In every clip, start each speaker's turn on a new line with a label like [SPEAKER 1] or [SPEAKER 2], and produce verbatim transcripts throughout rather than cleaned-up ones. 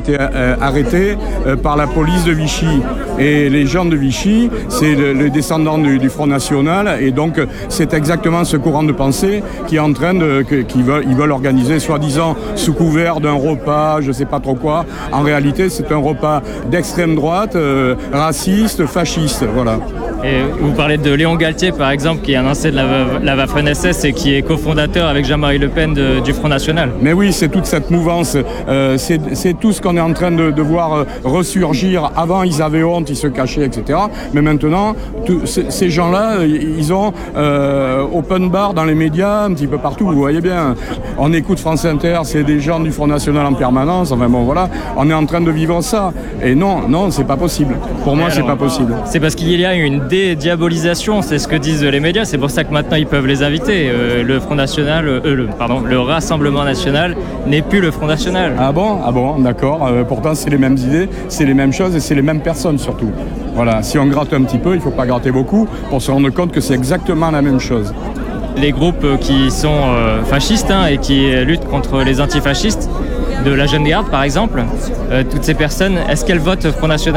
[SPEAKER 1] été euh, arrêté euh, par la police de Vichy. Et les gens de Vichy, c'est le, le descendant du, du Front National, et donc c'est exactement ce courant de pensée qui est en train de, que, qui veulent, ils veulent organiser, soi-disant sous couvert d'un repas, je sais pas trop quoi. En réalité, c'est un repas d'extrême droite, euh, raciste, fasciste, voilà.
[SPEAKER 2] Et vous parlez de Léon Galtier, par exemple, qui est un ancien de la, la Waffen S S et qui est cofondateur avec Jean-Marie Le Pen de, du Front National.
[SPEAKER 1] Mais oui, c'est toute cette mouvance, euh, c'est, c'est tout ce qu'on est en train de, de voir euh, ressurgir. Avant, ils avaient honte, ils se cachaient, et cetera. Mais maintenant, tout, c- ces gens-là, ils ont euh, open bar dans les médias, un petit peu partout, vous voyez bien. On écoute France Inter, c'est des gens du Front National en permanence, enfin bon, voilà. On est en train de vivre ça. Et non, non, c'est pas possible. Pour moi,
[SPEAKER 2] alors,
[SPEAKER 1] c'est pas possible.
[SPEAKER 2] C'est parce qu'il y a une dédiabolisation, c'est ce que disent les médias, c'est pour ça que maintenant ils peuvent les inviter. Euh, le Front National, euh, le, pardon, le Rassemblement National n'est plus le Front National.
[SPEAKER 1] Ah bon, ah bon, d'accord. Euh, pourtant, c'est les mêmes idées, c'est les mêmes choses et c'est les mêmes personnes surtout. Voilà, si on gratte un petit peu, il ne faut pas gratter beaucoup pour se rendre compte que c'est exactement la même chose.
[SPEAKER 2] Les groupes qui sont euh, fascistes hein, et qui luttent contre les antifascistes, de la Jeune Garde par exemple, euh, toutes ces personnes, est-ce qu'elles votent Front National ?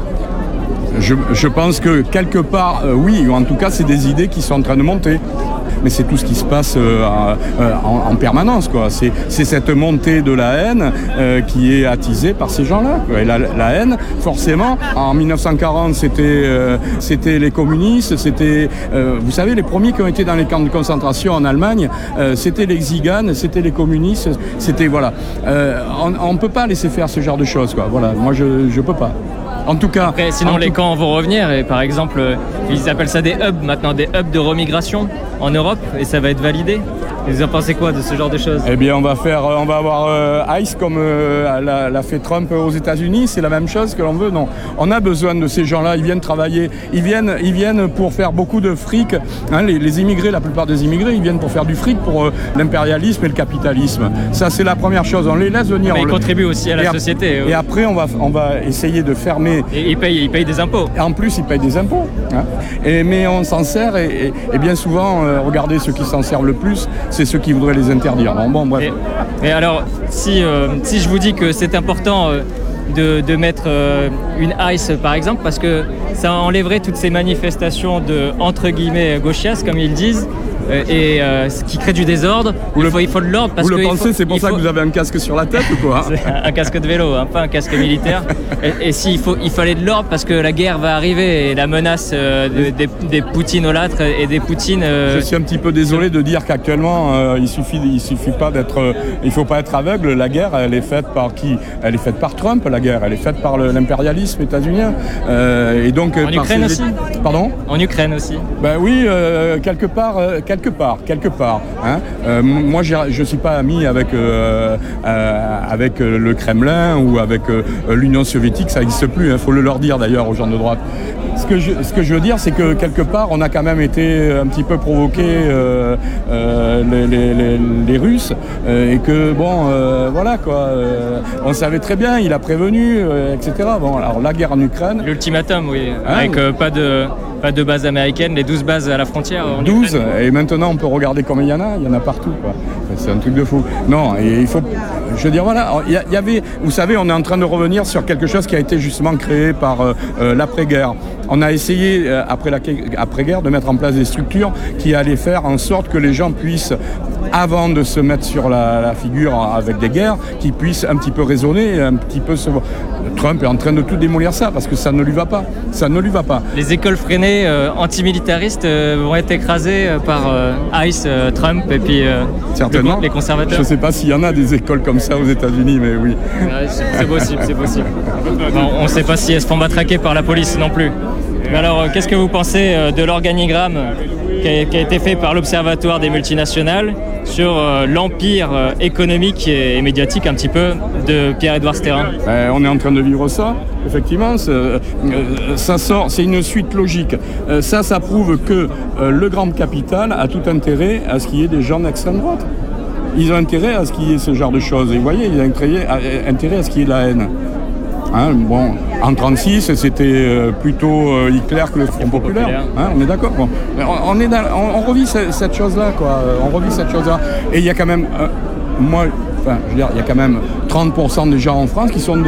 [SPEAKER 1] Je, je pense que quelque part, euh, oui, ou en tout cas, c'est des idées qui sont en train de monter. Mais c'est tout ce qui se passe euh, euh, en, en permanence, quoi. C'est, c'est cette montée de la haine euh, qui est attisée par ces gens-là, quoi. Et la, la haine, forcément, en dix-neuf cent quarante, c'était, euh, c'était les communistes, c'était, euh, vous savez, les premiers qui ont été dans les camps de concentration en Allemagne, euh, c'était les Tziganes, c'était les communistes, c'était, voilà. Euh, on ne peut pas laisser faire ce genre de choses, quoi. Voilà, moi, je ne peux pas. En tout cas.
[SPEAKER 2] Après, sinon, les
[SPEAKER 1] tout...
[SPEAKER 2] camps vont revenir. Et par exemple, ils appellent ça des hubs maintenant, des hubs de remigration en Europe, et ça va être validé. Et vous en pensez quoi de ce genre de choses ?
[SPEAKER 1] Eh bien, on va faire, on va avoir euh, ICE comme euh, l'a, l'a fait Trump aux États-Unis. C'est la même chose que l'on veut. Non, on a besoin de ces gens-là. Ils viennent travailler. Ils viennent, ils viennent pour faire beaucoup de fric. Hein, les, les immigrés, la plupart des immigrés, ils viennent pour faire du fric pour euh, l'impérialisme et le capitalisme. Ça, c'est la première chose. On les laisse venir.
[SPEAKER 2] Mais ils
[SPEAKER 1] le...
[SPEAKER 2] contribuent aussi à la
[SPEAKER 1] et
[SPEAKER 2] société.
[SPEAKER 1] Ap- et après, on va, on va essayer de fermer.
[SPEAKER 2] Et ils payent, ils payent des impôts.
[SPEAKER 1] Et en plus, ils payent des impôts. Hein. Et, mais on s'en sert. Et, et, et bien souvent, euh, regardez, ceux qui s'en servent le plus, c'est ceux qui voudraient les interdire. Bon, bon, bref.
[SPEAKER 2] Et, et alors, si, euh, si je vous dis que c'est important euh, de, de mettre euh, une ICE, par exemple, parce que ça enlèverait toutes ces manifestations de, entre guillemets, gauchias, comme ils disent, euh, et euh, qui créent du désordre, il faut, il faut de l'ordre. Parce
[SPEAKER 1] vous
[SPEAKER 2] que
[SPEAKER 1] le pensez,
[SPEAKER 2] faut,
[SPEAKER 1] c'est pour ça
[SPEAKER 2] faut...
[SPEAKER 1] que vous avez un casque sur la tête ou quoi?
[SPEAKER 2] Un casque de vélo, hein, pas un casque militaire. Et, et s'il faut, il fallait de l'ordre parce que la guerre va arriver et la menace euh, de, des, des poutinolâtres et des poutines... Euh...
[SPEAKER 1] Je suis un petit peu désolé de dire qu'actuellement, euh, il suffit, il suffit pas d'être... Euh, il faut pas être aveugle. La guerre, elle est faite par qui? Elle est faite par Trump, la guerre. Elle est faite par le, l'impérialisme états-unien. Euh, et donc,
[SPEAKER 2] en Ukraine
[SPEAKER 1] ces...
[SPEAKER 2] aussi.
[SPEAKER 1] Pardon?
[SPEAKER 2] En Ukraine aussi.
[SPEAKER 1] Ben oui, euh, quelque part, euh, quelque part, quelque part. Hein. Euh, moi, je suis pas ami avec euh, euh, avec le Kremlin ou avec euh, l'Union soviétique. Ça n'existe plus. Il hein, faut le leur dire d'ailleurs aux gens de droite. Ce que je, ce que je veux dire, c'est que quelque part, on a quand même été un petit peu provoqué euh, euh, les, les, les, les Russes euh, et que bon, euh, voilà quoi. Euh, on savait très bien, il a prévenu, euh, et cetera. Bon, alors la guerre en Ukraine.
[SPEAKER 2] L'ultimatum, oui,
[SPEAKER 1] hein,
[SPEAKER 2] avec euh, pas de pas de base américaine, les douze bases à la frontière. En
[SPEAKER 1] douze,
[SPEAKER 2] Ukraine.
[SPEAKER 1] Et maintenant on peut regarder combien il y en a. Il y en a partout, quoi. C'est un truc de fou. Non, et il faut. Je veux dire, voilà, il y, y avait, vous savez, on est en train de revenir sur quelque chose qui a été justement créé par euh, euh, l'après-guerre. On a essayé, euh, après la après-guerre, de mettre en place des structures qui allaient faire en sorte que les gens puissent, avant de se mettre sur la, la figure avec des guerres, qu'ils puissent un petit peu raisonner, un petit peu se... Trump est en train de tout démolir ça, parce que ça ne lui va pas. Ça ne lui va pas.
[SPEAKER 2] Les écoles freinées euh, antimilitaristes euh, vont être écrasées euh, par euh, ICE, euh, Trump et puis euh,
[SPEAKER 1] certainement.
[SPEAKER 2] Le, les conservateurs.
[SPEAKER 1] Je ne sais pas s'il y en a des écoles comme ça aux États-Unis, mais oui.
[SPEAKER 2] Ouais, c'est, c'est possible, c'est possible. Bon, on ne sait pas si elles se font matraquer par la police non plus. Mais alors, euh, qu'est-ce que vous pensez euh, de l'organigramme qui a, qui a été fait par l'Observatoire des multinationales sur euh, l'empire euh, économique et, et médiatique un petit peu de Pierre-Édouard Stérin?
[SPEAKER 1] Ben, on est en train de vivre ça, effectivement. C'est, euh, ça sort, c'est une suite logique. Euh, ça, ça prouve que euh, le grand capital a tout intérêt à ce qu'il y ait des gens d'extrême droite. Ils ont intérêt à ce qu'il y ait ce genre de choses. Et vous voyez, ils ont intérêt à, intérêt à ce qu'il y ait de la haine. Hein, bon, en trente-six, c'était euh, plutôt euh, Hitler que le Front populaire. Hein, on est d'accord. Bon. On, on, est dans, on, on revit cette, cette chose-là, quoi. On revit cette chose-là. Et il y a quand même, euh, moi, enfin, je veux dire, il y a quand même trente pour cent des gens en France qui sont